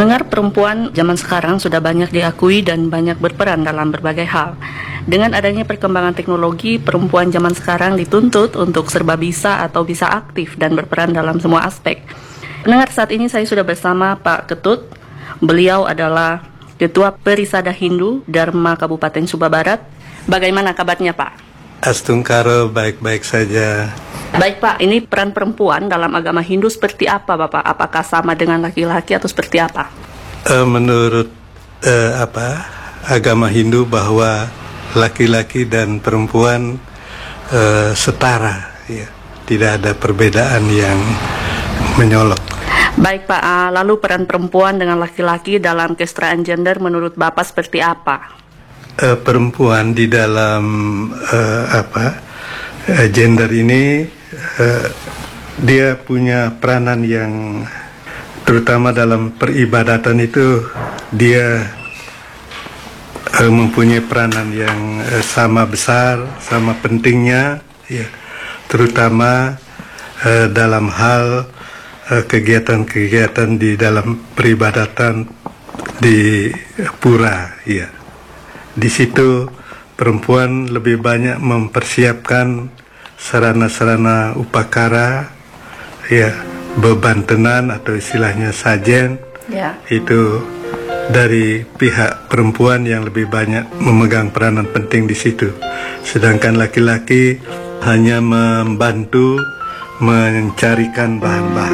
Pendengar, perempuan zaman sekarang sudah banyak diakui dan banyak berperan dalam berbagai hal. Dengan adanya perkembangan teknologi, perempuan zaman sekarang dituntut untuk serba bisa atau bisa aktif dan berperan dalam semua aspek. Pendengar, saat ini saya sudah bersama Pak Ketut. Beliau adalah Ketua Perisada Hindu Dharma Kabupaten Sumba Barat. Bagaimana kabarnya, Pak? Astungkaro, baik-baik saja. Baik, Pak, ini peran perempuan dalam agama Hindu seperti apa, Bapak? Apakah sama dengan laki-laki atau seperti apa? Menurut agama Hindu bahwa laki-laki dan perempuan setara, ya. Tidak ada perbedaan yang menyolok. Baik, Pak, lalu peran perempuan dengan laki-laki dalam kesetaraan gender menurut Bapak seperti apa? Perempuan di dalam gender ini dia punya peranan yang terutama dalam peribadatan itu dia mempunyai peranan yang sama besar, sama pentingnya, ya, terutama dalam hal kegiatan-kegiatan di dalam peribadatan di pura, ya. Di situ perempuan lebih banyak mempersiapkan sarana-sarana upakara, ya, beban tenan atau istilahnya sajen, ya. Itu dari pihak perempuan yang lebih banyak memegang peranan penting di situ. Sedangkan laki-laki hanya membantu mencarikan bahan-bahan.